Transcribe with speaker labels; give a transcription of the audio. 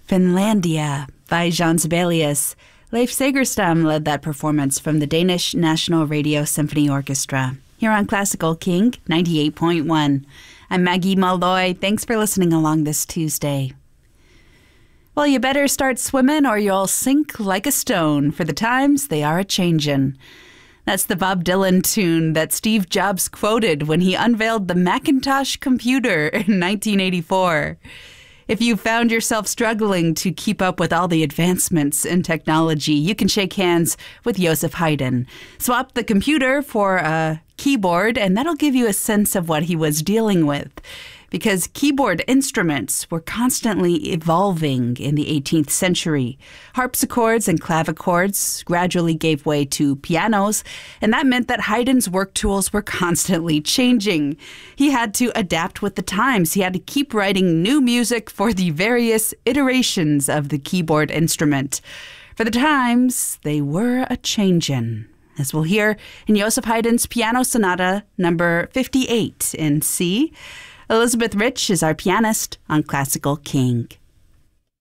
Speaker 1: Finlandia by Jean Sibelius. Leif Segerstam led that performance from the Danish National Radio Symphony Orchestra. Here on Classical King 98.1. I'm Maggie Malloy. Thanks for listening along this Tuesday. Well, you better start swimming or you'll sink like a stone, for the times they are a-changin'. That's the Bob Dylan tune that Steve Jobs quoted when he unveiled the Macintosh computer in 1984. If you found yourself struggling to keep up with all the advancements in technology, you can shake hands with Joseph Haydn. Swap the computer for a keyboard, and that'll give you a sense of what he was dealing with. Because keyboard instruments were constantly evolving in the 18th century. Harpsichords and clavichords gradually gave way to pianos, and that meant that Haydn's work tools were constantly changing. He had to adapt with the times. He had to keep writing new music for the various iterations of the keyboard instrument. For the times, they were a-changin', as we'll hear in Joseph Haydn's Piano Sonata number 58 in C. Elizabeth Rich is our pianist on Classical King.